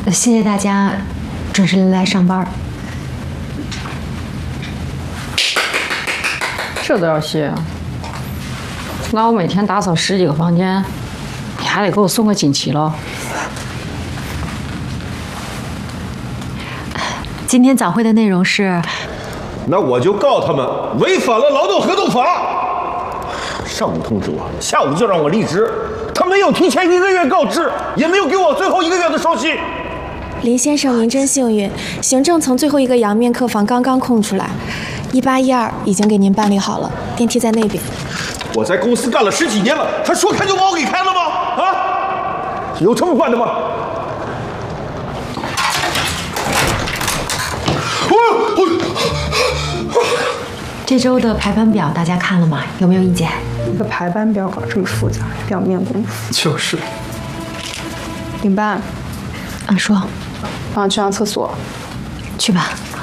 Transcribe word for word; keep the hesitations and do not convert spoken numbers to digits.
谢谢大家准时来上班。 这都要谢啊？那我每天打扫十几个房间，你还得给我送个锦旗喽。 今天早会的内容是， 那我就告他们违反了劳动合同法。上午通知我，下午就让我离职，他没有提前一个月告知，也没有给我最后一个月的收息。 林先生，您真幸运，行政层最后一个阳面客房刚刚空出来，一八一二已经给您办理好了，电梯在那边。 我在公司干了十几年了，他说开就把我给开了吗？啊，有这么办的吗？ 这周的排班表大家看了吗？有没有意见？ 一个排班表搞这么复杂，表面功夫。 就是。 领班， 啊，说， 帮我去趟厕所。 去吧。